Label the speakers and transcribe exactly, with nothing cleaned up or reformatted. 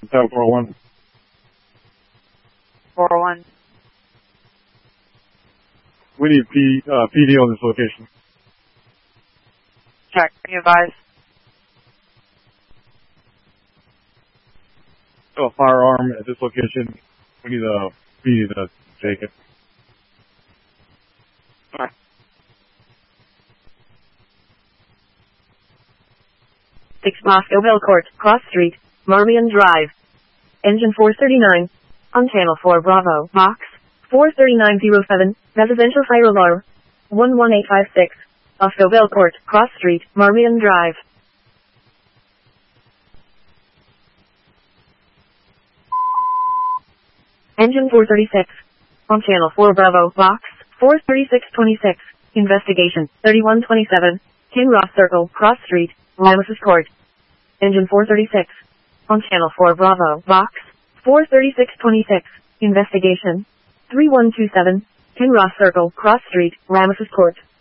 Speaker 1: Tower four oh one.
Speaker 2: four oh one.
Speaker 1: We need P, uh, P D on this location.
Speaker 2: Check. Can you advise?
Speaker 1: A firearm at this location. We need a P D to take it.
Speaker 2: Alright.
Speaker 3: six Moscow Court, Cross Street, Marmion Drive. Engine four thirty-nine. On Channel four Bravo, Box four three nine zero seven, Residential Fire Alarm. one one eight five six. Moscow Court, Cross Street, Marmion Drive. Engine four thirty-six. On Channel four Bravo, Box four thirty-six twenty-six. Investigation thirty-one twenty-seven. Kinross Circle, Cross Street, Ramesses Court. Engine four thirty-six. On Channel four Bravo, Box four thirty-six twenty-six. Investigation three one two seven. Kinross Circle, Cross Street, Ramesses Court.